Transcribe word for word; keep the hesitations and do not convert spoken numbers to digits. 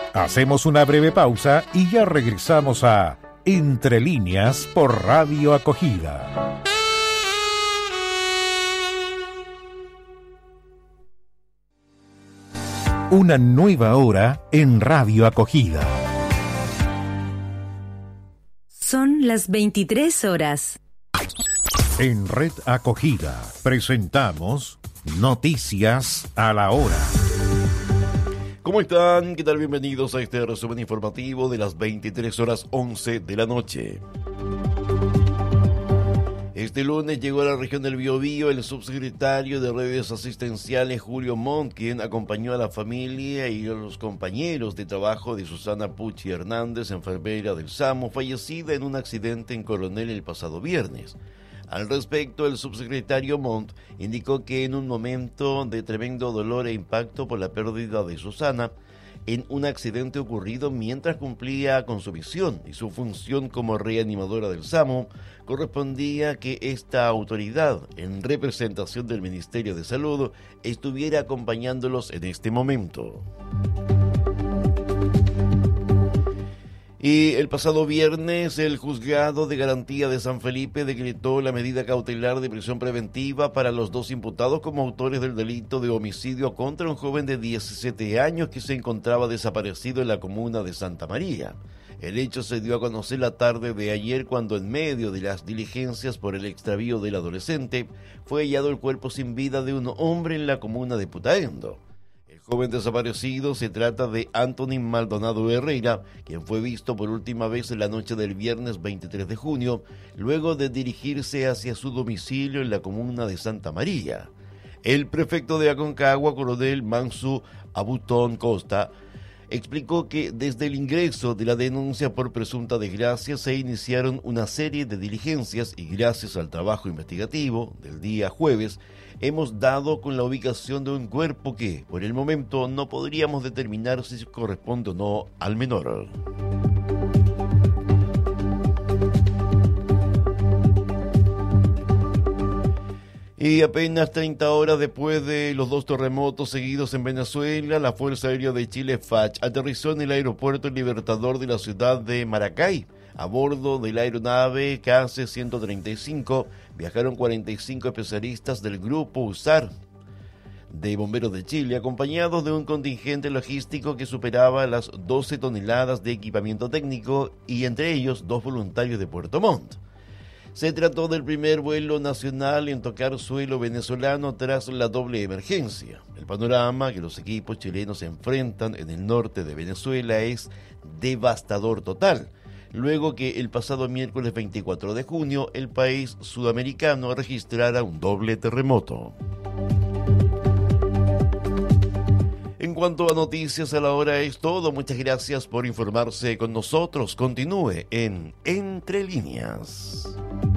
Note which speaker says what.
Speaker 1: Hacemos una breve pausa y ya regresamos a Entre Líneas por Radio Acogida. Una nueva hora en Radio Acogida.
Speaker 2: Son las veintitrés horas.
Speaker 1: En Red Acogida presentamos Noticias a la Hora.
Speaker 3: ¿Cómo están? ¿Qué tal? Bienvenidos a este resumen informativo de las veintitrés horas once de la noche. Este lunes llegó a la región del Biobío el subsecretario de Redes Asistenciales Julio Montt, quien acompañó a la familia y a los compañeros de trabajo de Susana Pucci Hernández, enfermera del SAMU, fallecida en un accidente en Coronel el pasado viernes. Al respecto, el subsecretario Montt indicó que en un momento de tremendo dolor e impacto por la pérdida de Susana, en un accidente ocurrido mientras cumplía con su misión y su función como reanimadora del SAMU, correspondía que esta autoridad, en representación del Ministerio de Salud, estuviera acompañándolos en este momento. Y el pasado viernes, el Juzgado de Garantía de San Felipe decretó la medida cautelar de prisión preventiva para los dos imputados como autores del delito de homicidio contra un joven de diecisiete años que se encontraba desaparecido en la comuna de Santa María. El hecho se dio a conocer la tarde de ayer cuando, en medio de las diligencias por el extravío del adolescente, fue hallado el cuerpo sin vida de un hombre en la comuna de Putaendo. El joven desaparecido se trata de Anthony Maldonado Herrera, quien fue visto por última vez en la noche del viernes veintitrés de junio, luego de dirigirse hacia su domicilio en la comuna de Santa María. El prefecto de Aconcagua, coronel Mansu Abutón Costa, explicó que desde el ingreso de la denuncia por presunta desgracia se iniciaron una serie de diligencias y gracias al trabajo investigativo del día jueves hemos dado con la ubicación de un cuerpo que, por el momento, no podríamos determinar si corresponde o no al menor. Y apenas treinta horas después de los dos terremotos seguidos en Venezuela, la Fuerza Aérea de Chile, F A C H, aterrizó en el aeropuerto Libertador de la ciudad de Maracay. A bordo de la aeronave K C ciento treinta y cinco viajaron cuarenta y cinco especialistas del Grupo U S A R de Bomberos de Chile, acompañados de un contingente logístico que superaba las doce toneladas de equipamiento técnico y entre ellos dos voluntarios de Puerto Montt. Se trató del primer vuelo nacional en tocar suelo venezolano tras la doble emergencia. El panorama que los equipos chilenos se enfrentan en el norte de Venezuela es devastador total, luego que el pasado miércoles veinticuatro de junio el país sudamericano registrara un doble terremoto. En cuanto a noticias a la hora es todo. Muchas gracias por informarse con nosotros. Continúe en Entre Líneas.